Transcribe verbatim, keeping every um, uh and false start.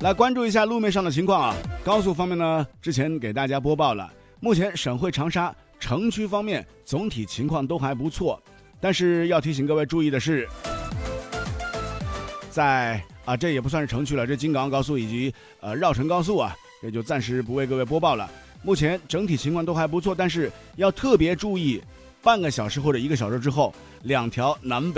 来关注一下路面上的情况啊。高速方面呢，之前给大家播报了，目前省会长沙城区方面总体情况都还不错，但是要提醒各位注意的是，在啊这也不算是城区了，这京港澳高速以及呃绕城高速啊，这就暂时不为各位播报了。目前整体情况都还不错，但是要特别注意，半个小时或者一个小时之后，两条南北